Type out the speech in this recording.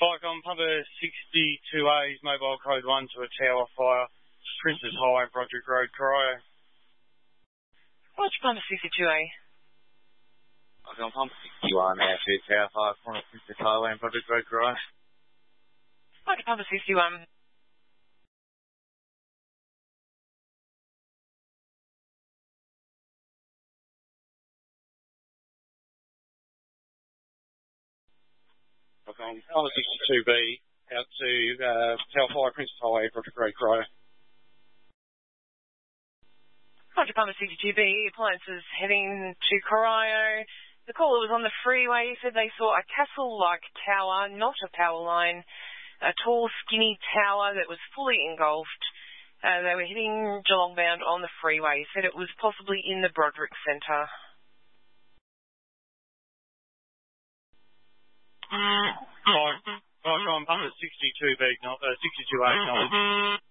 Vicom, Pumper 62A's mobile code 1 to a tower fire, Princess Highway, Broderick Road, Corio. Roger, Pumper 62A. Vicom, Pumper 61 now to tower fire, corner Princess Highway, Broderick Road, Corio. Roger, Pumper 61. Vicom, Pumper 62B out to tower fire, Princess Highway, Broderick Road, Corio. Roger, Pumper 62B, appliances heading to Corio. The caller was on the freeway. He said they saw a castle-like tower, not a power line, a tall, skinny tower that was fully engulfed. They were heading Geelong bound on the freeway. He said it was possibly in the Broderick Centre. Vicom, Pumper 62B, 62A,